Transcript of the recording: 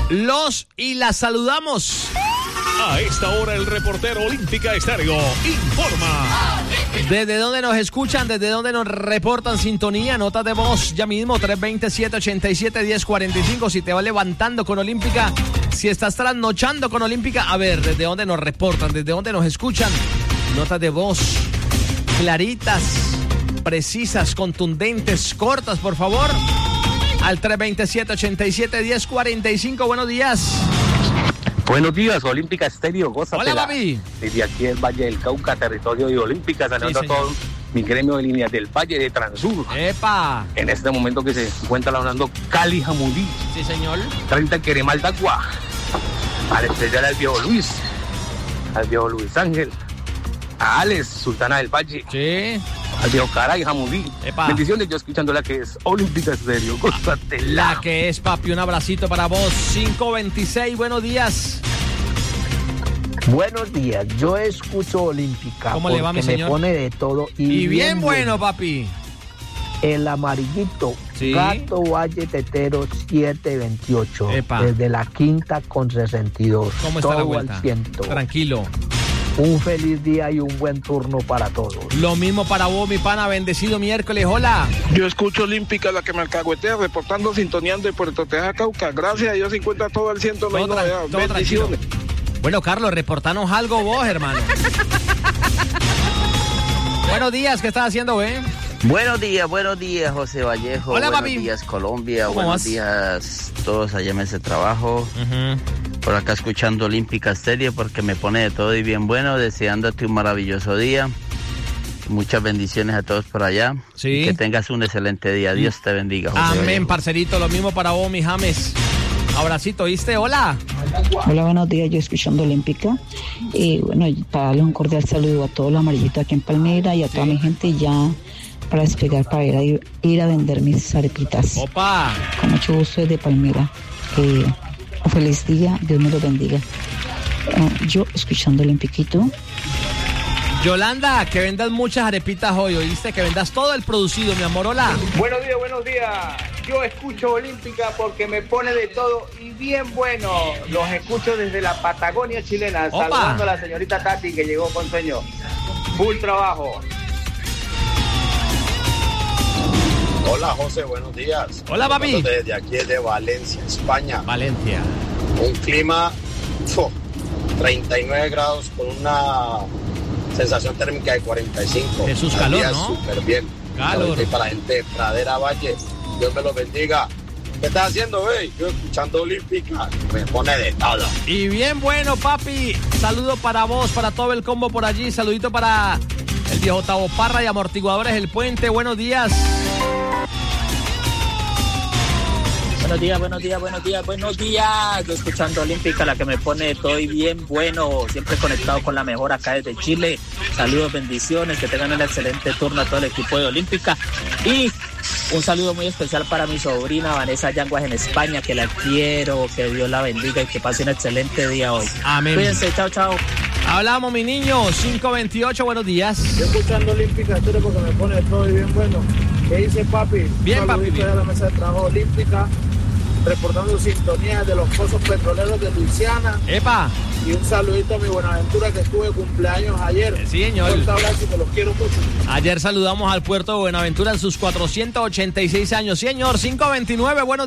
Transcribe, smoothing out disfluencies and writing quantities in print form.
y las saludamos. A esta hora el reportero Olímpica Estéreo informa. ¿Desde dónde nos escuchan? ¿Desde dónde nos reportan sintonía? Notas de voz ya mismo, 320-787-1045. Si te vas levantando con Olímpica, si estás trasnochando con Olímpica, a ver, ¿desde dónde nos reportan? ¿Desde dónde nos escuchan? Notas de voz claritas, precisas, contundentes, cortas, por favor. Al 320-787-1045. Buenos días. Buenos días, Olímpica Estéreo, gózatela. Hola, papi. Desde aquí el Valle del Cauca, territorio de Olímpica, saludando a todo mi gremio de líneas del Valle de Transur. ¡Epa! En este momento que se encuentra hablando Cali Jamudí. Sí, señor. 30 Queremal Dagua. Al especial al viejo Luis. Al viejo Luis Ángel. A Alex, Sultana del Valle. Sí. Al viejo Caray Jamudí. ¡Epa! Bendiciones, yo escuchando la que es Olímpica Estéreo, gózatela. La que es, papi, un abracito para vos. 526, buenos días. Buenos días, yo escucho Olímpica. ¿Cómo le va, mi señor? Me pone de todo. Y bien bueno, papi. El amarillito, Sí. Gato Valle Tetero 728. Epa. Desde la quinta con 62. ¿Cómo está todo la vuelta? al ciento. Tranquilo. Un feliz día y un buen turno para todos. Lo mismo para vos, mi pana. Bendecido miércoles. Hola. Yo escucho Olímpica, la que me alcahuetea, reportando sintoneando de Puerto Teja, Cauca. Gracias a Dios se encuentra todo al 100, no hay Todo novedad. todo tranquilo. Bendiciones. Bueno, Carlos, reportanos algo vos, hermano. Buenos días, ¿qué estás haciendo, güey? Buenos días, José Vallejo. Hola, buenos papi. días, Colombia. ¿Cómo Buenos vas? días, todos allá en ese trabajo. Por acá escuchando Olímpica Estéreo porque me pone de todo y bien bueno. Deseándote un maravilloso día. Muchas bendiciones a todos por allá. Sí. Y que tengas un excelente día. Dios te bendiga, José Amén, Vallejo. parcerito. Lo mismo para vos, mi James. Abracito, ¿viste? Hola. Hola, buenos días, yo escuchando Olímpica. Y bueno, para darle un cordial saludo a todos los amarillitos aquí en Palmira y a toda mi gente ya para despegar para ir a vender mis arepitas. Opa. Con mucho gusto desde Palmira. Un feliz día, Dios me lo bendiga. Yo escuchando Olympiquito. Yolanda, que vendas muchas arepitas hoy, ¿oíste? Que vendas todo el producido, mi amor. Hola. Buenos días. Yo escucho Olímpica porque me pone de todo y bien bueno. Los escucho desde la Patagonia chilena. Opa. Saludando a la señorita Tati que llegó con sueño. Full trabajo. Hola, José, buenos días. Hola, papi. Desde aquí de Valencia, España. Valencia. Un clima 39 grados con una sensación térmica de 45. Jesús, calor, Al día ¿no? Súper bien. Calor. Y para la gente de Pradera Valle, Dios me los bendiga. ¿Qué estás haciendo, güey? Yo escuchando Olímpica, me pone de todo. Y bien bueno, papi. Saludo para vos, para todo el combo por allí. Saludito para el viejo Tavo Parra y Amortiguadores El Puente. Buenos días. Buenos días. Yo escuchando Olímpica, la que me pone de todo y bien bueno. Siempre conectado con la mejor acá desde Chile. Saludos, bendiciones, que tengan un excelente turno a todo el equipo de Olímpica. Y un saludo muy especial para mi sobrina Vanessa Yanguas en España, que la quiero, que Dios la bendiga y que pase un excelente día hoy. Amén. Cuídense, chao. Hablamos, mi niño. 528, buenos días. Yo escuchando Olímpica Estéreo porque me pone de todo y bien bueno. ¿Qué dice, papi? Bien, papi. Saludito a la mesa de trabajo Olímpica, reportando sintonía de los pozos petroleros de Luisiana. Epa. Y un saludito a mi Buenaventura que estuve de cumpleaños ayer. Sí, señor. Un fuerte abrazo y te los quiero mucho. Ayer saludamos al puerto de Buenaventura en sus 486 años. Señor, 529, buenos